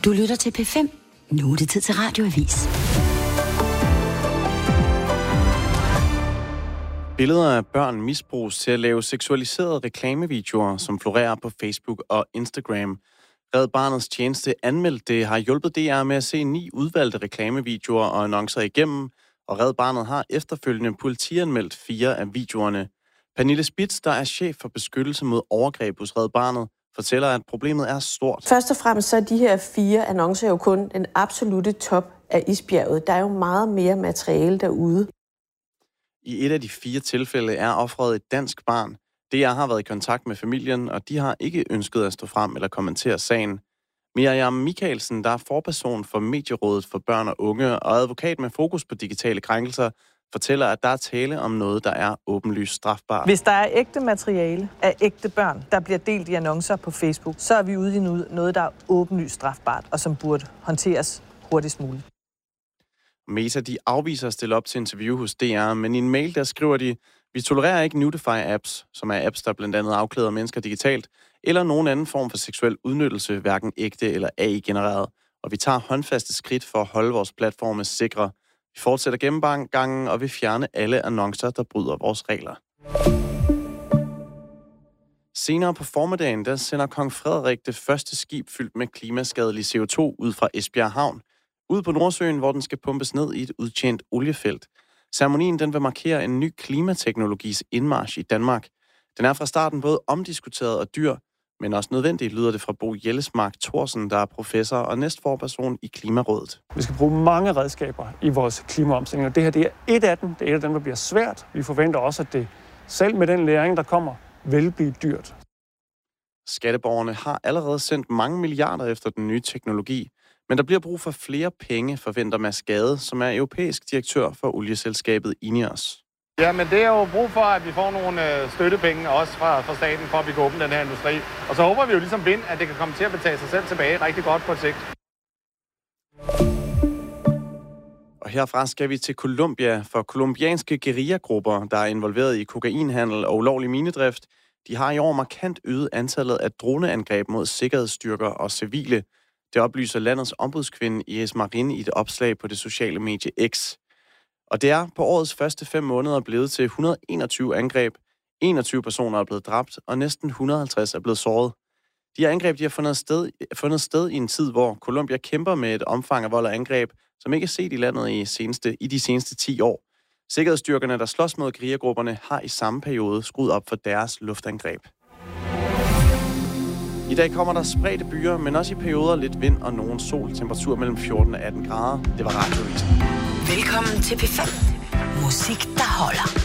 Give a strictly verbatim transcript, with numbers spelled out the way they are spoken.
Du lytter til P fem. Nu er det tid til Radioavis. Billeder af børn misbruges til at lave seksualiserede reklamevideoer, som florerer på Facebook og Instagram. Red Barnets tjeneste anmeldte det har hjulpet D R med at se ni udvalgte reklamevideoer og annoncer igennem, og Red Barnet har efterfølgende politianmeldt fire af videoerne. Pernille Spitz, der er chef for beskyttelse mod overgreb hos Red Barnet, fortæller, at problemet er stort. Først og fremmest så er de her fire annoncer jo kun den absolute top af isbjerget. Der er jo meget mere materiale derude. I et af de fire tilfælde er offeret et dansk barn. D R har været i kontakt med familien, og de har ikke ønsket at stå frem eller kommentere sagen. Miriam Michaelsen, der er forperson for Medierådet for Børn og Unge og advokat med fokus på digitale krænkelser, fortæller, at der er tale om noget, der er åbenlyst strafbart. Hvis der er ægte materiale af ægte børn, der bliver delt i annoncer på Facebook, så er vi ude i noget, der er åbenlyst strafbart, og som burde håndteres hurtigst muligt. Meta, de afviser at stille op til interview hos D R, men i en mail, der skriver de, vi tolererer ikke Nudify-apps, som er apps, der blandt andet afklæder mennesker digitalt, eller nogen anden form for seksuel udnyttelse, hverken ægte eller A I-genereret. Og vi tager håndfaste skridt for at holde vores platforme sikre. Vi fortsætter gennemgangen og vil fjerne alle annoncer, der bryder vores regler. Senere på formiddagen, der sender kong Frederik det første skib fyldt med klimaskadelig C O to ud fra Esbjerg Havn, ud på Nordsøen, hvor den skal pumpes ned i et udtjent oliefelt. Ceremonien den vil markere en ny klimateknologis indmarch i Danmark. Den er fra starten både omdiskuteret og dyr, men også nødvendigt, lyder det fra Bo Jellesmark Thorsen, der er professor og næstforperson i Klimarådet. Vi skal bruge mange redskaber i vores klimaomstilling, og det her det er et af dem. Det er et af dem, der bliver svært. Vi forventer også, at det selv med den læring, der kommer, vil blive dyrt. Skatteborgerne har allerede sendt mange milliarder efter den nye teknologi, men der bliver brug for flere penge, forventer Mads Gade, som er europæisk direktør for olieselskabet Ineos. Ja, men det er jo brug for, at vi får nogle øh, støttepenge, også fra, fra staten, for at vi kan åbne den her industri. Og så håber vi jo ligesom Vind, at det kan komme til at betale sig selv tilbage rigtig godt på sigt. Og herfra skal vi til Colombia, for kolumbianske guerillagrupper, der er involveret i kokainhandel og ulovlig minedrift, de har i år markant øget antallet af droneangreb mod sikkerhedsstyrker og civile. Det oplyser landets ombudskvinde Iris Marin i et opslag på det sociale medie X. Og det er på årets første fem måneder blevet til et hundrede og enogtyve angreb. enogtyve personer er blevet dræbt, og næsten et hundrede og halvtreds er blevet såret. De her angreb de har fundet sted, fundet sted i en tid, hvor Colombia kæmper med et omfang af vold og angreb, som ikke er set i landet i, seneste, i de seneste ti år. Sikkerhedsstyrkerne, der slås mod guerillagrupperne, har i samme periode skruet op for deres luftangreb. I dag kommer der spredte byer, men også i perioder lidt vind og nogen sol. Temperatur mellem fjorten og atten grader. Det var Radioavis. Velkommen til P fem. Musik, der holder.